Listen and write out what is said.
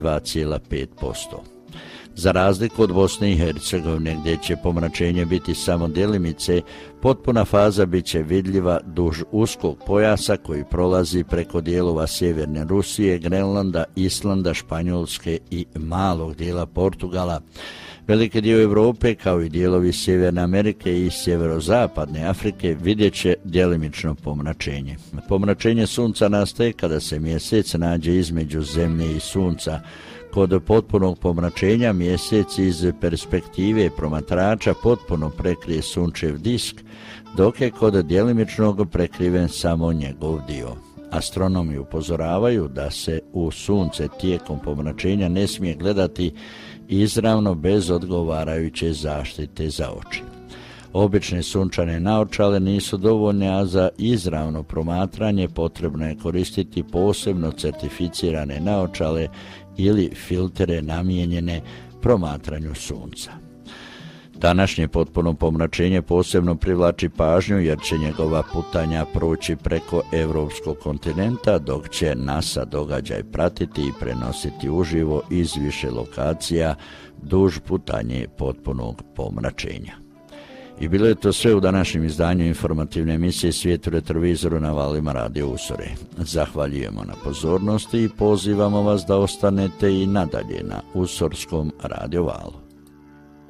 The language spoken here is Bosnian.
2,5%. Za razliku od Bosne i Hercegovine, gdje će pomračenje biti samo djelimice, potpuna faza bit će vidljiva duž uskog pojasa koji prolazi preko dijelova sjeverne Rusije, Grenlanda, Islanda, Španjolske i malog dijela Portugala. Veliki dio Europe, kao i dijelovi Sjeverne Amerike i sjeverozapadne Afrike, vidjet će djelimično pomračenje. Pomračenje sunca nastaje kada se mjesec nađe između zemlje i sunca. Kod potpunog pomračenja mjesec iz perspektive promatrača potpuno prekrije sunčev disk, dok je kod djelimičnog prekriven samo njegov dio. Astronomi upozoravaju da se u sunce tijekom pomračenja ne smije gledati izravno bez odgovarajuće zaštite za oči. Obične sunčane naočale nisu dovoljne, a za izravno promatranje potrebno je koristiti posebno certificirane naočale ili filtere namijenjene promatranju sunca. Današnje potpuno pomračenje posebno privlači pažnju jer će njegova putanja proći preko evropskog kontinenta, dok će NASA događaj pratiti i prenositi uživo iz više lokacija duž putanje potpunog pomračenja. I bilo je to sve u današnjem izdanju informativne emisije Svijet u retrovizoru na valima Radio Usore. Zahvaljujemo na pozornosti i pozivamo vas da ostanete i nadalje na Usorskom radio valu.